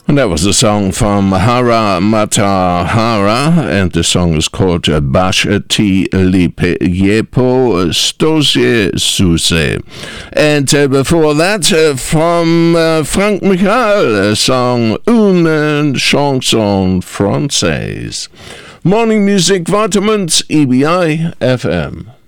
And that was a song from Hara Matahara, and the song is called Bash Ti Lipe Yepo Stosje Suse. And before that, from Frank Michal, a song Une chanson française. Morning Music Vitamins, EBI FM.